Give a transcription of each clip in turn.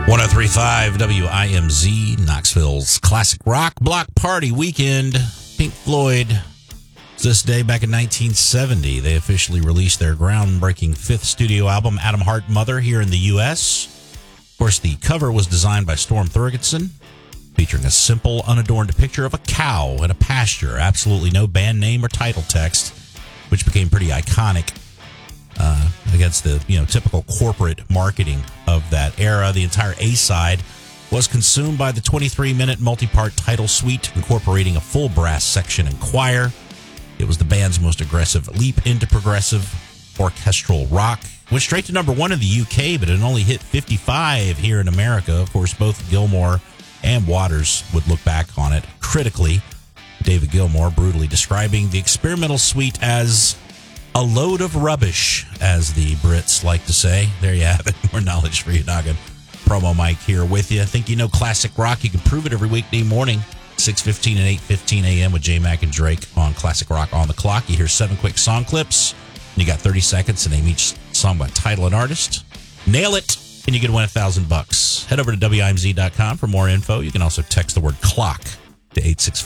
103.5 WIMZ, Knoxville's classic rock block party weekend. Pink Floyd. This day back in 1970, they officially released their groundbreaking fifth studio album, Atom Heart Mother, here in the U.S. Of course, the cover was designed by Storm Thorgerson, featuring a simple, unadorned picture of a cow in a pasture. Absolutely no band name or title text, which became pretty iconic against the typical corporate marketing of that era. The entire A-side was consumed by the 23-minute multi-part title suite, incorporating a full brass section and choir. It was the band's most aggressive leap into progressive orchestral rock. Went straight to number one in the UK, but it only hit 55 here in America. Of course, both Gilmour and Waters would look back on it critically. David Gilmour brutally describing the experimental suite as a load of rubbish, as the Brits like to say. There you have it. More knowledge for you, Noggin. Promo Mike here with you. Think you know classic rock? You can prove it every weekday morning, 6:15 and 8:15 a.m. with J Mac and Drake on Classic Rock on the Clock. You hear 7 quick song clips. And you got 30 seconds to name each song by title and artist. Nail it, and you can win $1,000. Head over to WIMZ.com for more info. You can also text the word CLOCK to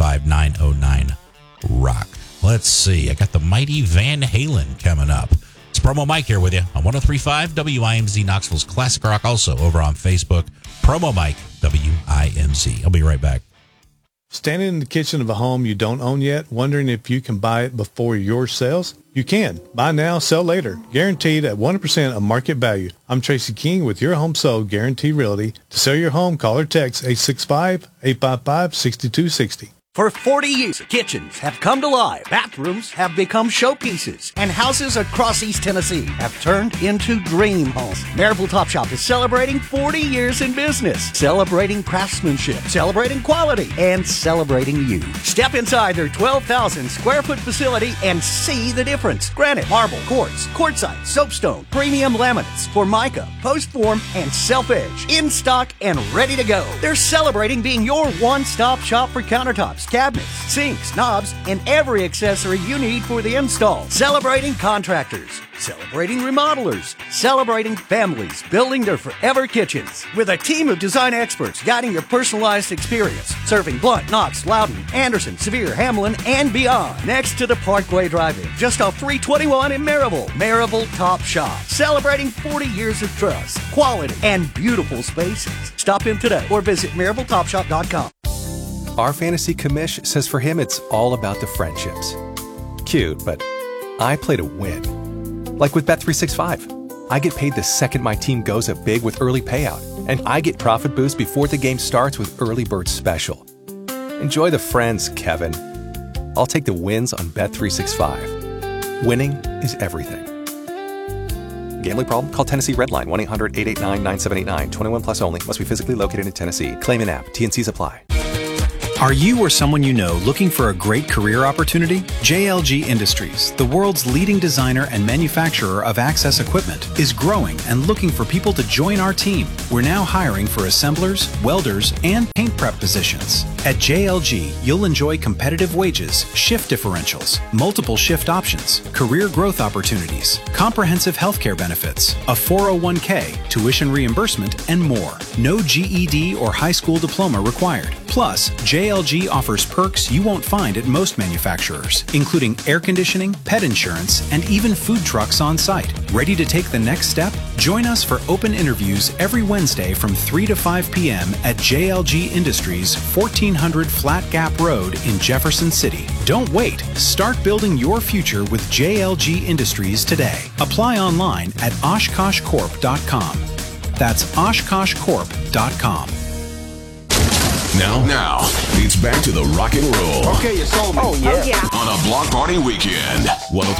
865-909-ROCK. Let's see. I got the mighty Van Halen coming up. It's Promo Mike here with you on 103.5 WIMZ, Knoxville's Classic Rock. Also over on Facebook, Promo Mike, WIMZ. I'll be right back. Standing in the kitchen of a home you don't own yet, wondering if you can buy it before yours sells? You can. Buy now, sell later. Guaranteed at 100% of market value. I'm Tracy King with Your Home Sold Guarantee Realty. To sell your home, call or text 865-855-6260. For 40 years, kitchens have come to life, bathrooms have become showpieces, and houses across East Tennessee have turned into dream homes. Maryville Top Shop is celebrating 40 years in business, celebrating craftsmanship, celebrating quality, and celebrating you. Step inside their 12,000 square foot facility and see the difference. Granite, marble, quartz, quartzite, soapstone, premium laminates, Formica, post form, and self-edge. In stock and ready to go. They're celebrating being your one-stop shop for countertops, cabinets, sinks, knobs, and every accessory you need for the install. Celebrating contractors, celebrating remodelers, celebrating families building their forever kitchens. With a team of design experts guiding your personalized experience, serving Blount, Knox, Loudon, Anderson, Sevier, Hamlin, and beyond. Next to the Parkway Drive-In, just off 321 in Maryville. Maryville Top Shop, celebrating 40 years of trust, quality, and beautiful spaces. Stop in today or visit MaryvilleTopShop.com. Our fantasy commish says for him it's all about the friendships. Cute, but I play to win. Like with Bet365. I get paid the second my team goes up big with early payout, and I get profit boost before the game starts with Early Bird Special. Enjoy the friends, Kevin. I'll take the wins on Bet365. Winning is everything. Gambling problem? Call Tennessee Redline 1-800-889-9789. 21 plus only. Must be physically located in Tennessee. Claim in app. T&Cs apply. Are you or someone you know looking for a great career opportunity? JLG Industries, the world's leading designer and manufacturer of access equipment, is growing and looking for people to join our team. We're now hiring for assemblers, welders, and paint prep positions. At JLG, you'll enjoy competitive wages, shift differentials, multiple shift options, career growth opportunities, comprehensive healthcare benefits, a 401k, tuition reimbursement, and more. No GED or high school diploma required. Plus, JLG offers perks you won't find at most manufacturers, including air conditioning, pet insurance, and even food trucks on site. Ready to take the next step? Join us for open interviews every Wednesday from 3 to 5 p.m. at JLG Industries, 1400 Flat Gap Road in Jefferson City. Don't wait. Start building your future with JLG Industries today. Apply online at OshkoshCorp.com. That's OshkoshCorp.com. Now, it's back to the rock and roll. Okay, you sold me. Oh, yeah. On a block party weekend. 103.5